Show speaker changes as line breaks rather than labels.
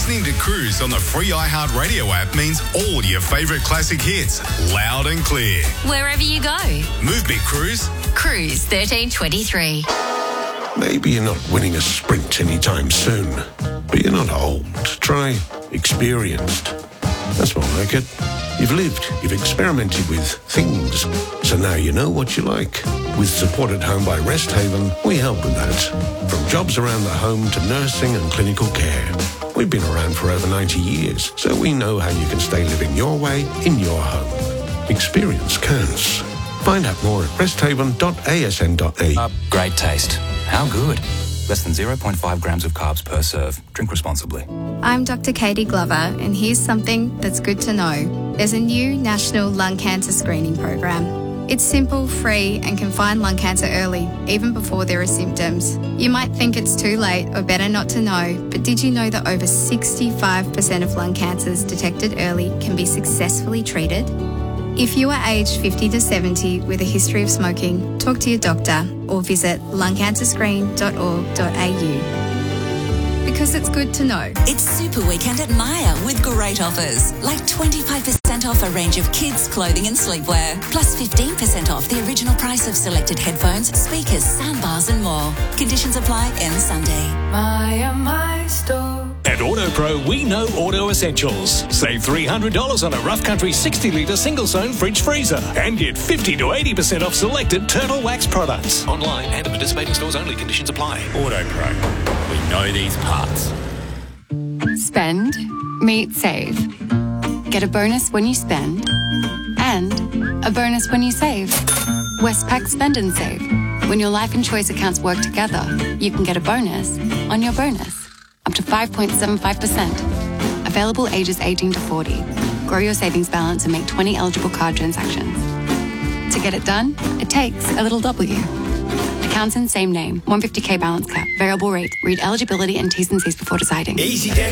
Listening to Cruise on the free iHeartRadio app means all your favourite classic hits, loud and clear.
Wherever you go.
Move Big Cruise.
Cruise 1323.
Maybe you're not winning a sprint anytime soon, but you're not old. Try experienced. That's more like it. You've lived, you've experimented with things, so now you know what you like. With Support at Home by Resthaven, we help with that. From jobs around the home to nursing and clinical care. We've been around for over 90 years, so we know how you can stay living your way in your home. Experience counts. Find out more at resthaven.asn.au.
Great taste. How good? Less than 0.5 grams of carbs per serve. Drink responsibly.
I'm Dr. Katie Glover, and here's something that's good to know. There's a new national lung cancer screening program. It's simple, free, and can find lung cancer early, even before there are symptoms. You might think it's too late or better not to know, but did you know that over 65% of lung cancers detected early can be successfully treated? If you are aged 50 to 70 with a history of smoking, talk to your doctor or visit lungcancerscreen.org.au. Because it's good to know.
It's Super Weekend at Myer with great offers, like 25% off a range of kids' clothing and sleepwear, plus 15% off the original price of selected headphones, speakers, soundbars and more. Conditions apply end Sunday.
Myer, my store.
At AutoPro, we know auto essentials. Save $300 on a Rough Country 60-litre single-zone fridge freezer and get 50 to 80% off selected Turtle Wax products. Online and at participating stores only. Conditions apply.
AutoPro. We know these parts.
Spend, meet, save. Get a bonus when you spend and a bonus when you save. Westpac Spend and Save. When your life and choice accounts work together, you can get a bonus on your bonus. Up to 5.75%. Available ages 18 to 40. Grow your savings balance and make 20 eligible card transactions. To get it done, it takes a little W. Accounts in same name. 150k balance cap. Variable rate. Read eligibility and T's and C's before deciding.
Easy, Dan.